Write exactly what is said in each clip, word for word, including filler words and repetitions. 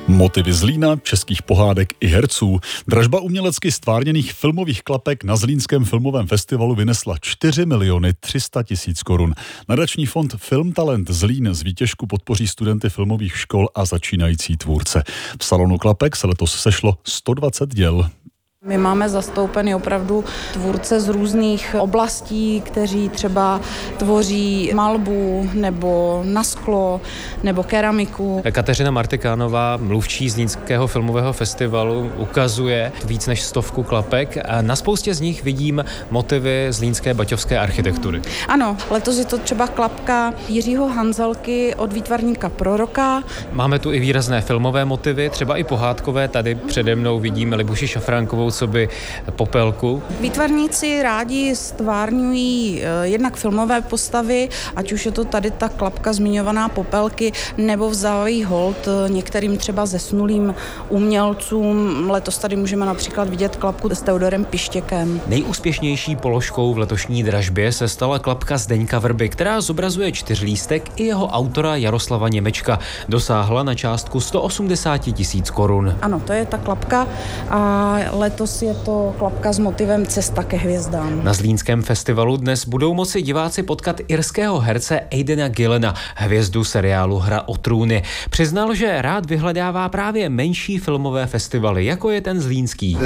Motivy Zlína, českých pohádek i herců. Dražba umělecky stvárněných filmových klapek na Zlínském filmovém festivalu vynesla čtyři miliony tři sta tisíc korun. Nadační fond Film Talent Zlín z výtěžku podpoří studenty filmových škol a začínající tvůrce. V salonu klapek se letos sešlo sto dvacet děl. My máme zastoupeny opravdu tvůrce z různých oblastí, kteří třeba tvoří malbu nebo na sklo nebo keramiku. Kateřina Martikánová, mluvčí Zlínského filmového festivalu, ukazuje víc než stovku klapek a na spoustě z nich vidím motivy zlínské baťovské architektury. Ano, letos je to třeba klapka Jiřího Hanzelky od výtvarníka Proroka. Máme tu i výrazné filmové motivy, třeba i pohádkové. Tady přede mnou vidíme Libuši Šafránkovou coby Popelku. Výtvarníci rádi stvárňují jednak filmové postavy, ať už je to tady ta klapka zmiňovaná Popelky, nebo vzávají hold některým třeba zesnulým umělcům. Letos tady můžeme například vidět klapku s Teodorem Pištěkem. Nejúspěšnější položkou v letošní dražbě se stala klapka Zdeňka Vrby, která zobrazuje čtyřlístek i jeho autora Jaroslava Němečka. Dosáhla na částku sto osmdesát tisíc korun. Ano, to je ta klapka a letos je to klapka s motivem Cesta ke hvězdám. Na Zlínském festivalu dnes budou moci diváci potkat irského herce Aidena Gillena, hvězdu seriálu Hra o trůny. Přiznal, že rád vyhledává právě menší filmové festivaly, jako je ten zlínský.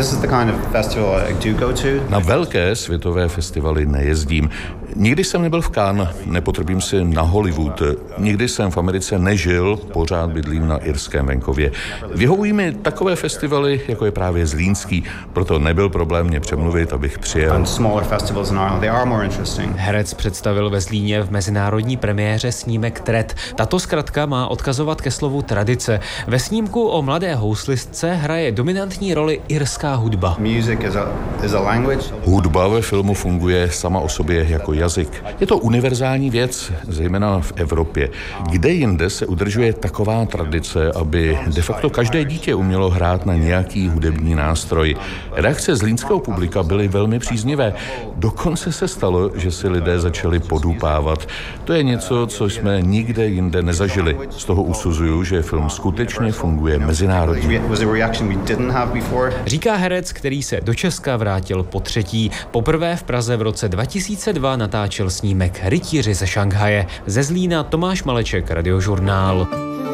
Na velké světové festivaly nejezdím. Nikdy jsem nebyl v Cannes, nepotřebím si na Hollywood. Nikdy jsem v Americe nežil, pořád bydlím na irském venkově. Vyhovují mi takové festivaly, jako je právě zlínský, proto nebyl problém mě přemluvit, abych přijel. Herec představil ve Zlíně v mezinárodní premiéře snímek Tret. Tato zkratka má odkazovat ke slovu tradice. Ve snímku o mladé houslistce hraje dominantní roli irská hudba. Hudba ve filmu funguje sama o sobě jako jazyk. Je to univerzální věc, zejména v Evropě. Kde jinde se udržuje taková tradice, aby de facto každé dítě umělo hrát na nějaký hudební nástroj. Reakce zlínského publika byly velmi příznivé. Dokonce se stalo, že si lidé začali podupávat. To je něco, co jsme nikde jinde nezažili. Z toho usuzuju, že film skutečně funguje mezinárodně. Říká herec, který se do Česka vrátil po třetí. Poprvé v Praze v roce dva tisíce dva natáčel snímek Rytíři ze Šanghaje. Ze Zlína Tomáš Maleček, Radiožurnál.